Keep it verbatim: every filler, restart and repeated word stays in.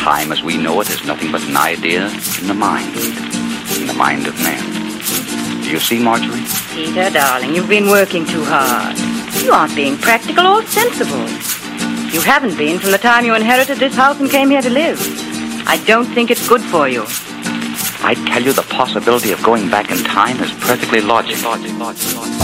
Time as we know it is nothing but an idea in the mind, in the mind of man. Do you see, Marjorie? Peter, darling, you've been working too hard. You aren't being practical or sensible. You haven't been from the time you inherited this house and came here to live. I don't think it's good for you. I tell you, the possibility of going back in time is perfectly logical. Logic, logic, logic.